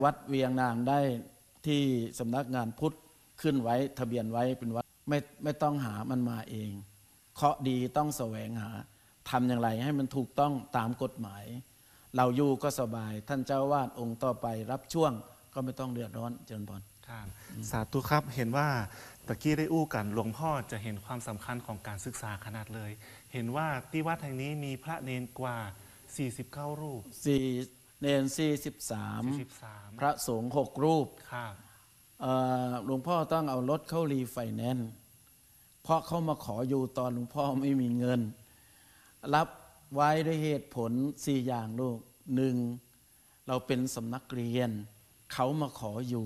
วัดเวียงนางได้ที่สำนักงานพุทธขึ้นไว้ทะเบียนไว้เป็นวัดไม่ต้องหามันมาเองเคาะดีต้องแสวงหาทำอย่างไรให้มันถูกต้องตามกฎหมาย เราอยู่ก็สบายท่านเจ้าวาดองค์ต่อไปรับช่วงก็ไม่ต้องเดือดร้อนเจริญพรครับสาธุครับเห็นว่าตะกี้ได้อู้กันหลวงพ่อจะเห็นความสำคัญของการศึกษาขนาดเลย เห็นว่าที่วัดแห่งนี้มีพระเนนกว่า49รูปเนน43พระสงฆ์6รูปครับหลวงพ่อต้องเอารถเข้ารีไฟแนนซ์เพราะเขามาขออยู่ตอนหลวงพ่อไม่มีเงินรับไว้ด้วยเหตุผล4อย่างลูก1เราเป็นสำนักเรียนเขามาขออยู่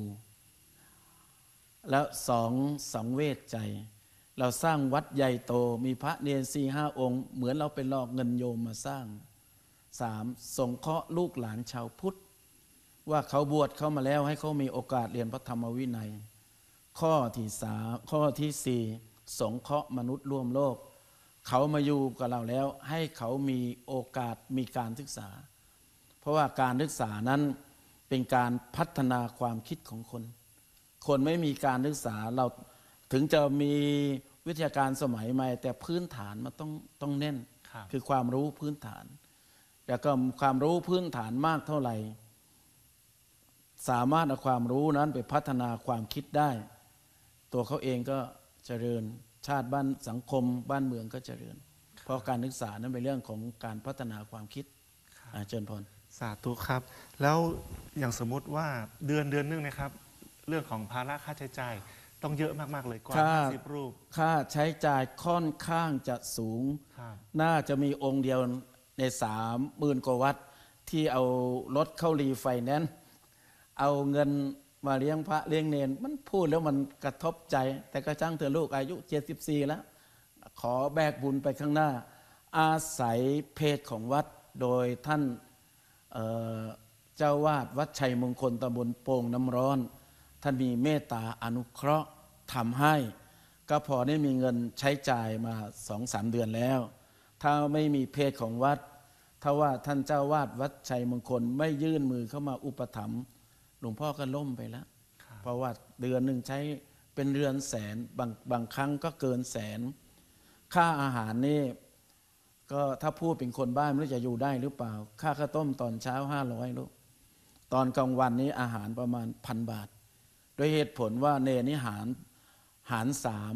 แล้ว2สังเวชใจเราสร้างวัดใหญ่โตมีพระเนร4-5 องค์เหมือนเราเป็นหลอกเงินโยมมาสร้าง3สงเคราะห์ลูกหลานชาวพุทธว่าเขาบวชเข้ามาแล้วให้เขามีโอกาสเรียนพระธรรมวินัยข้อที่4สงเคราะห์มนุษย์ร่วมโลกเขามาอยู่กับเราแล้วให้เขามีโอกาสมีการศึกษาเพราะว่าการศึกษานั้นเป็นการพัฒนาความคิดของคนไม่มีการศึกษาเราถึงจะมีวิทยาการสมัยใหม่แต่พื้นฐานมันต้องแน่นคือความรู้พื้นฐานแต่ก็ความรู้พื้นฐานมากเท่าไหร่สามารถเอาความรู้นั้นไปพัฒนาความคิดได้ตัวเขาเองก็เจริญชาติบ้านสังคมบ้านเมืองก็เจริญเพราะการศึกษานั้นเป็นเรื่องของการพัฒนาความคิดเจริญพรสาธุครับแล้วอย่างสมมุติว่าเดือนนึงนะครับเรื่องของภาระค่าใช้จ่ายต้องเยอะมากๆเลยกว่า50รูปค่าใช้จ่ายค่อนข้างจะสูงน่าจะมีองค์เดียวใน30,000 กว่าวัดที่เอารถเข้ารีไฟแนนซ์เอาเงินมาเลี้ยงพระเลี้ยงเนรมันพูดแล้วมันกระทบใจแต่ก็ช่างเถอะลูกอายุ74แล้วขอแบกบุญไปข้างหน้าอาศัยเพศของวัดโดยท่านเจ้าวาดวัดชัยมงคลตำบลโป่งน้ำร้อนท่านมีเมตตาอนุเคราะห์ทำให้ก็พอได้มีเงินใช้จ่ายมา 2-3 เดือนแล้วถ้าไม่มีเพศของวัดถ้าว่าท่านเจ้าวาดวัดชัยมงคลไม่ยื่นมือเข้ามาอุปถัมภ์หลวงพ่อก็ล่มไปแล้วเพราะว่าเดือนหนึ่งใช้เป็นเรือนแสนบางครั้งก็เกินแสนค่าอาหารนี่ก็ถ้าพูดเป็นคนบ้านไม่รู้จะอยู่ได้หรือเปล่าค่าข้าวต้มตอนเช้า500ลูกตอนกลางวันนี้อาหารประมาณ1,000 บาทโดยเหตุผลว่าเนรนี่หาร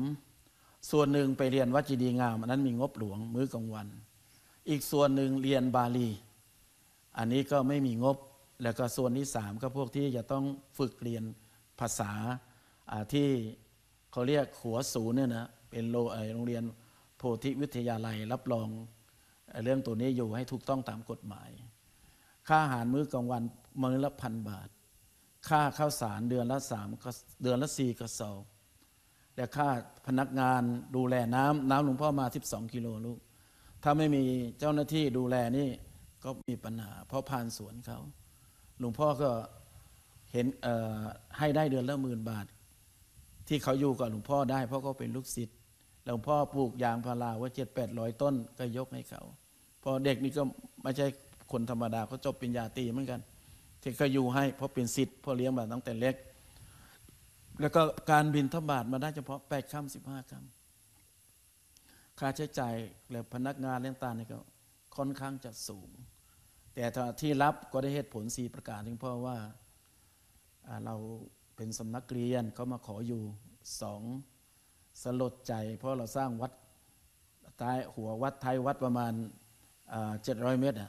3ส่วนหนึ่งไปเรียนวัดจีดีงามอันนั้นมีงบหลวงมื้อกลางวันอีกส่วนหนึ่งเรียนบาลีอันนี้ก็ไม่มีงบแล้วก็ส่วนที่3ก็พวกที่จะต้องฝึกเรียนภาษาที่เขาเรียกขัวศูนย์เนี่ยนะเป็นโรงเรียนโพธิวิทยาลัยรับรองเรื่องตัวนี้อยู่ให้ถูกต้องตามกฎหมายค่าอาหารมื้อกลางวันมื้อละ1,000 บาทค่าข้าวสารเดือนละ4 กระสอบและค่าพนักงานดูแลน้ำหลวงพ่อมา12 กิโลลูกถ้าไม่มีเจ้าหน้าที่ดูแลนี่ก็มีปัญหาเพราะผ่านสวนเขาหลวงพ่อก็เห็นให้ได้เดือนละ10,000 บาทที่เขาอยู่กับหลวงพ่อได้เพราะเขาเป็นลูกศิษย์หลวงพ่อปลูกยางพาราไว้700-800 ต้นก็ยกให้เขาพอเด็กนี่ก็ไม่ใช่คนธรรมดาเขาจบปริญญาตรีเหมือนกันที่เขาอยู่ให้เพราะเป็นศิษย์พ่อเลี้ยงมาตั้งแต่เล็กแล้วก็การบิณฑบาตมาได้เฉพาะ8 ค่ำ 15 ค่ำค่าใช้จ่ายและพนักงานเลี้ยงตาเนี่ยก็ค่อนข้างจะสูงแต่ที่รับก็ได้เหตุผล4 ประการถึงเพราะว่าเราเป็นสำนักเรียนเขามาขออยู่2สลดใจเพราะเราสร้างวัดท้ายหัววัดท้ายวัดประมาณ700 เมตร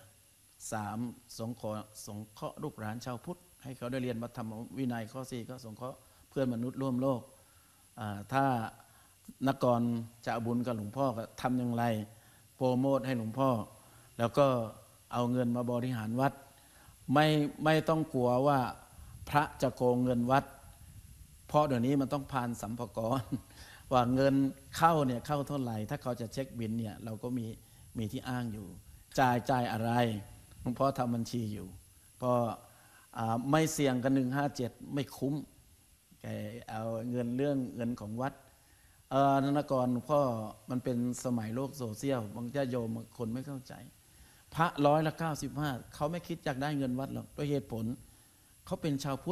3สงเคราะห์ลูกหลานชาวพุทธให้เขาได้เรียนพระธรรมวินัยข้อ4ก็สงเคราะห์เพื่อนมนุษย์ร่วมโลกถ้านกรจะบุญกับหลวงพ่อก็ทำอย่างไรโปรโมทให้หลวงพ่อแล้วก็เอาเงินมาบริหารวัดไม่ต้องกลัวว่าพระจะโกงเงินวัดเพราะเดี๋ยวนี้มันต้องผ่านสัมภากรว่าเงินเข้าเนี่ยเข้าเท่าไหร่ถ้าเขาจะเช็คบิลเนี่ยเราก็มีที่อ้างอยู่จ่ายอะไรหลวงพ่อทำบัญชีอยู่เพราะไม่เสี่ยงกัน157ไม่คุ้มแกเอาเงินของวัดนกรหลวงพ่อมันเป็นสมัยโลกโซเชียลบางญาติโยมคนไม่เข้าใจพระ195เขาไม่คิดอยากได้เงินวัดหรอกด้วยเหตุผลเขาเป็นชาวพุทธ